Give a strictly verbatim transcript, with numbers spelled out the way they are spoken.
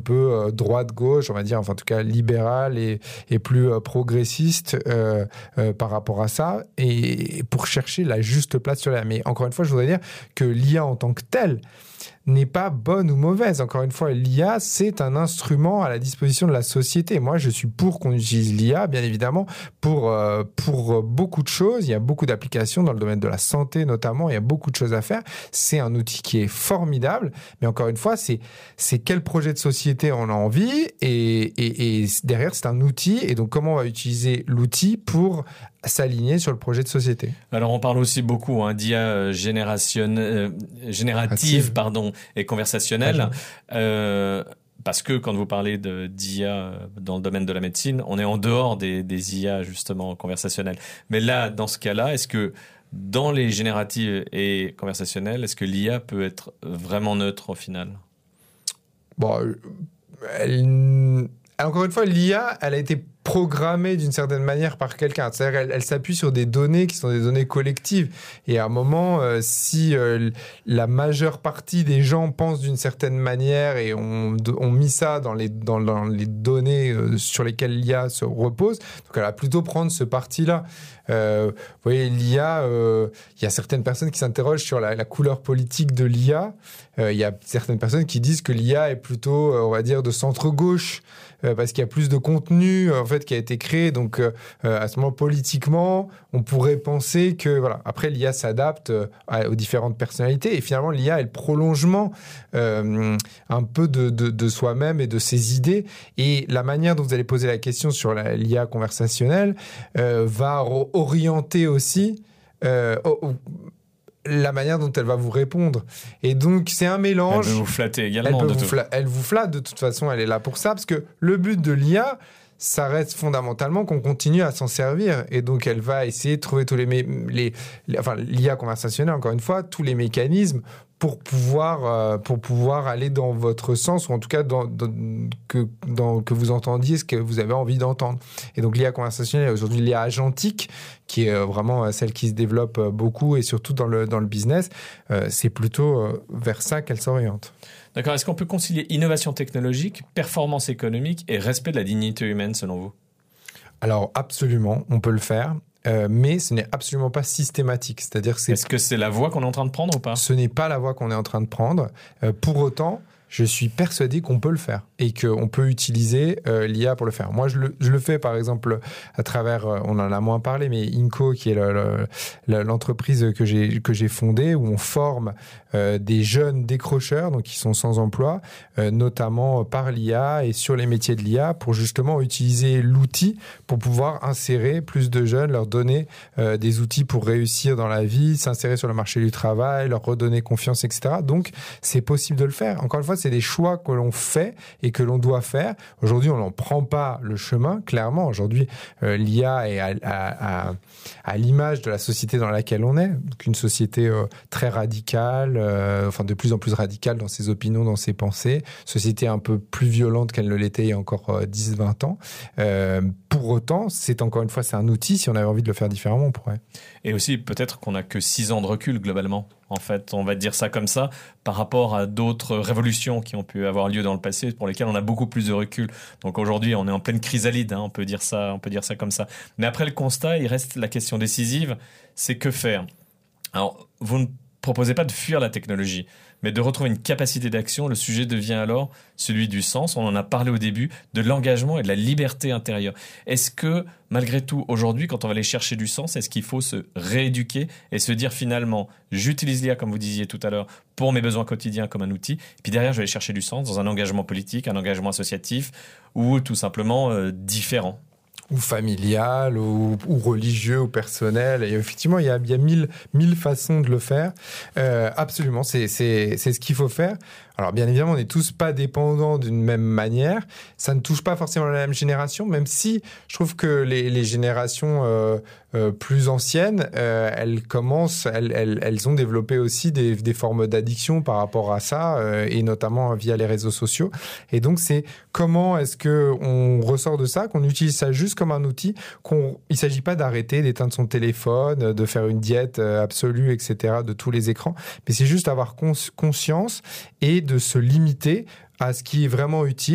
peu euh, droite-gauche, on va dire, enfin en tout cas libéral et, et plus euh, progressiste euh, euh, par rapport à ça, et, et pour chercher la juste place sur l'I A. Mais encore une fois, je voudrais dire que l'I A en tant que telle n'est pas bonne ou mauvaise. Encore une fois, l'I A, c'est un instrument à la disposition de la société. Moi, je suis pour qu'on utilise l'I A, bien évidemment, pour, euh, pour beaucoup de choses. Il y a beaucoup d'applications dans le domaine de la santé, notamment. Il y a beaucoup de choses à faire. C'est un outil qui est formidable. Mais encore une fois, c'est, c'est quel projet de société on a envie. Et, et, et derrière, c'est un outil. Et donc, comment on va utiliser l'outil pour s'aligner sur le projet de société. Alors, on parle aussi beaucoup hein, d'I A génération, euh, générative pardon, et conversationnelle. Euh, parce que quand vous parlez de, d'I A dans le domaine de la médecine, on est en dehors des, des I A justement conversationnelles. Mais là, dans ce cas-là, est-ce que dans les génératives et conversationnelles, est-ce que l'I A peut être vraiment neutre au final ? Bon, elle... encore une fois, l'I A, elle a été programmée d'une certaine manière par quelqu'un. C'est-à-dire qu'elle elle s'appuie sur des données qui sont des données collectives. Et à un moment, euh, si euh, la majeure partie des gens pensent d'une certaine manière et ont, ont mis ça dans les, dans, dans les données euh, sur lesquelles l'I A se repose, donc elle va plutôt prendre ce parti-là. Euh, vous voyez, l'I A, euh, il y a certaines personnes qui s'interrogent sur la, la couleur politique de l'I A. Euh, il y a certaines personnes qui disent que l'I A est plutôt, euh, on va dire, de centre-gauche, euh, parce qu'il y a plus de contenu en fait qui a été créé. Donc, euh, à ce moment, politiquement, on pourrait penser que voilà. Après, l'I A s'adapte euh, à, aux différentes personnalités et finalement, l'I A est le prolongement euh, un peu de, de, de soi-même et de ses idées. Et la manière dont vous allez poser la question sur la, l'I A conversationnelle euh, va orienter aussi. Euh, oh, oh, la manière dont elle va vous répondre. Et donc, c'est un mélange. Elle veut vous flatter également. Elle, de vous, tout. fla- elle vous flatte, de toute façon, elle est là pour ça, parce que le but de l'I A, ça reste fondamentalement qu'on continue à s'en servir. Et donc, elle va essayer de trouver tous les... Mé- les, les enfin, l'I A conversationnelle, encore une fois, tous les mécanismes pour pouvoir, euh, pour pouvoir aller dans votre sens, ou en tout cas dans, dans, que, dans, que vous entendiez ce que vous avez envie d'entendre. Et donc, l'I A conversationnelle, aujourd'hui, l'I A agentique, qui est euh, vraiment euh, celle qui se développe euh, beaucoup, et surtout dans le, dans le business, euh, c'est plutôt euh, vers ça qu'elle s'oriente. D'accord. Est-ce qu'on peut concilier innovation technologique, performance économique et respect de la dignité humaine, selon vous ? Alors, absolument, on peut le faire. Euh, mais ce n'est absolument pas systématique. C'est-à-dire que c'est... Est-ce que c'est la voie qu'on est en train de prendre ou pas ? Ce n'est pas la voie qu'on est en train de prendre. Euh, pour autant, je suis persuadé qu'on peut le faire et qu'on peut utiliser euh, l'I A pour le faire. Moi, je le, je le fais, par exemple, à travers, euh, on en a moins parlé, mais Inco, qui est le, le, le, l'entreprise que j'ai, que j'ai fondée, où on forme euh, des jeunes décrocheurs, donc qui sont sans emploi, euh, notamment par l'I A et sur les métiers de l'I A, pour justement utiliser l'outil pour pouvoir insérer plus de jeunes, leur donner euh, des outils pour réussir dans la vie, s'insérer sur le marché du travail, leur redonner confiance, et cetera. Donc, c'est possible de le faire. Encore une fois, c'est des choix que l'on fait et que l'on doit faire. Aujourd'hui, on n'en prend pas le chemin, clairement. Aujourd'hui, euh, l'I A est à, à, à, à l'image de la société dans laquelle on est. Donc, une société euh, très radicale, euh, enfin de plus en plus radicale dans ses opinions, dans ses pensées. Société un peu plus violente qu'elle ne l'était il y a encore euh, dix à vingt ans. Euh, pour autant, c'est encore une fois, c'est un outil. Si on avait envie de le faire différemment, on pourrait. Et aussi, peut-être qu'on n'a que six ans de recul, globalement. En fait, on va dire ça comme ça, par rapport à d'autres révolutions qui ont pu avoir lieu dans le passé, pour lesquelles on a beaucoup plus de recul. Donc aujourd'hui, on est en pleine chrysalide, hein, on peut dire ça, on peut dire ça comme ça. Mais après le constat, il reste la question décisive, c'est que faire ? Alors, vous ne proposez pas de fuir la technologie, mais de retrouver une capacité d'action. Le sujet devient alors celui du sens, on en a parlé au début, de l'engagement et de la liberté intérieure. Est-ce que, malgré tout, aujourd'hui, quand on va aller chercher du sens, est-ce qu'il faut se rééduquer et se dire finalement, j'utilise l'I A, comme vous disiez tout à l'heure, pour mes besoins quotidiens comme un outil, et puis derrière, je vais aller chercher du sens dans un engagement politique, un engagement associatif, ou tout simplement euh, différent ? Ou familial, ou, ou religieux, ou personnel. Et effectivement, il y a, il y a mille, mille façons de le faire. Euh, absolument, c'est, c'est, c'est ce qu'il faut faire. Alors, bien évidemment, on n'est tous pas dépendants d'une même manière. Ça ne touche pas forcément la même génération, même si je trouve que les, les générations euh, euh, plus anciennes, euh, elles commencent, elles, elles, elles ont développé aussi des, des formes d'addiction par rapport à ça, euh, et notamment via les réseaux sociaux. Et donc, c'est comment est-ce qu'on ressort de ça, qu'on utilise ça juste comme un outil, qu'on, il ne s'agit pas d'arrêter, d'éteindre son téléphone, de faire une diète absolue, et cetera, de tous les écrans, mais c'est juste avoir cons- conscience et de se limiter à ce qui est vraiment utile.